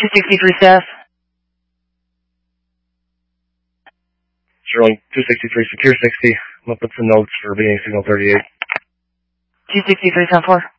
263 staff. Sterling 263, secure 60. I'm going to put some notes for being signal 38. 263, 10-4.